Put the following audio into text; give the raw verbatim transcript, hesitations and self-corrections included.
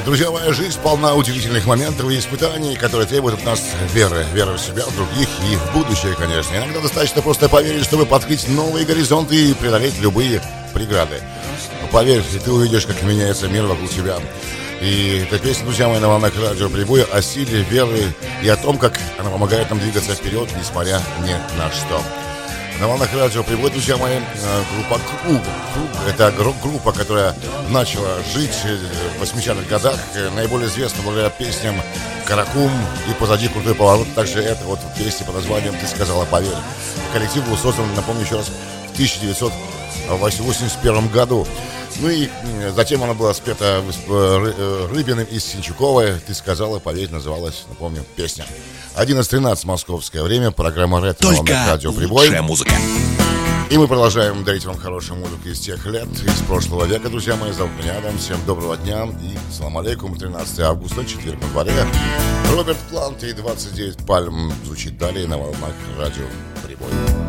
Друзья мои, жизнь полна удивительных моментов и испытаний, которые требуют от нас веры. Веры в себя, в других и в будущее, конечно. Иногда достаточно просто поверить, чтобы открыть новые горизонты и преодолеть любые преграды. Но поверь, и ты увидишь, как меняется мир вокруг тебя. И эта песня, друзья мои, на волнах радио Прибоя о силе веры и о том, как она помогает нам двигаться вперед, несмотря ни на что. На волнах радио Прибой, друзья мои, группа Круг. Круг – это рок-группа, которая начала жить в восьмидесятых годах. Наиболее известна благодаря песням «Каракум» и «Позади крутой поворот». Также это вот песня под названием «Ты сказала, поверь». Коллектив был создан, напомню еще раз, в тысяча девятьсот восемьдесят первом году. Ну и затем она была спета Рыбиным и Синчуковой. «Ты сказала, поверь», называлась, напомню, песня. одиннадцать тринадцать московское время, программа «Рэд» на волнах радио Прибой. Лучшая музыка. И мы продолжаем дарить вам хорошую музыку из тех лет, из прошлого века, друзья мои. Зовут меня Адам, всем доброго дня и салам алейкум. тринадцатого августа, четверг на дворе. Роберт Плант и двадцать девять пальм звучит далее на волнах радио Прибой.